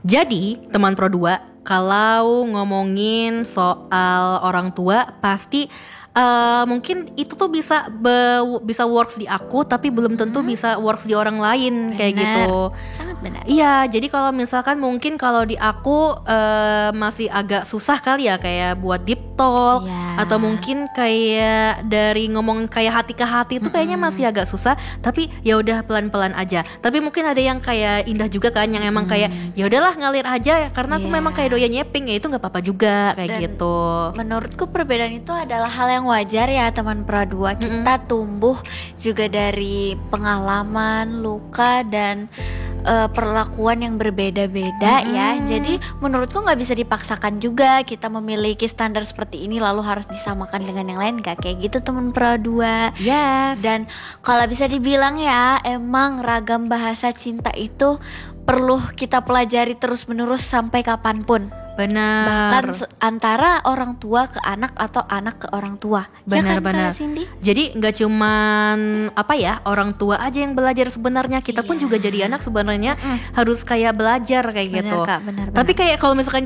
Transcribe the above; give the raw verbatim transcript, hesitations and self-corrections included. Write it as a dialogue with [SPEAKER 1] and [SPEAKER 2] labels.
[SPEAKER 1] Jadi teman Pro dua, kalau ngomongin soal orang tua pasti uh, mungkin itu tuh bisa be- bisa works di aku, tapi belum tentu
[SPEAKER 2] Hmm.
[SPEAKER 1] bisa works di orang lain kayak
[SPEAKER 2] Benar.
[SPEAKER 1] gitu.
[SPEAKER 2] Sangat benar.
[SPEAKER 1] Iya, jadi kalau misalkan mungkin kalau di aku uh, masih agak susah kali ya kayak buat deep talk,
[SPEAKER 2] Iya.
[SPEAKER 1] atau mungkin kayak dari ngomong kayak hati ke hati itu kayaknya
[SPEAKER 2] Mm-mm.
[SPEAKER 1] masih agak susah. Tapi ya udah pelan-pelan aja. Tapi mungkin ada yang kayak indah juga kan, yang emang kayak ya udahlah ngalir aja karena aku
[SPEAKER 2] Iya.
[SPEAKER 1] memang kayak doyan nyeping, ya itu nggak apa-apa juga kayak
[SPEAKER 2] Dan
[SPEAKER 1] gitu.
[SPEAKER 2] Menurutku perbedaan itu adalah hal yang wajar ya teman Pra dua. Kita tumbuh juga dari pengalaman, luka, dan eh, perlakuan yang berbeda-beda ya. Jadi menurutku nggak bisa dipaksakan juga kita memiliki standar seperti ini lalu harus disamakan dengan yang lain. Gak kayak gitu teman Pra dua.
[SPEAKER 1] Yes.
[SPEAKER 2] Dan kalau bisa dibilang ya, emang ragam bahasa cinta itu perlu kita pelajari terus-menerus sampai kapanpun.
[SPEAKER 1] Benar.
[SPEAKER 2] Bahkan se- antara orang tua ke anak atau anak ke orang tua. Ya kan,
[SPEAKER 1] Benar-benar.
[SPEAKER 2] Kak Cindy?
[SPEAKER 1] Jadi nggak cuman apa ya orang tua aja yang belajar sebenarnya, kita pun
[SPEAKER 2] Iya.
[SPEAKER 1] juga jadi anak sebenarnya harus kayak belajar kayak
[SPEAKER 2] Benar,
[SPEAKER 1] gitu.
[SPEAKER 2] Kak, benar,
[SPEAKER 1] Tapi
[SPEAKER 2] benar.
[SPEAKER 1] kayak kalau misalkan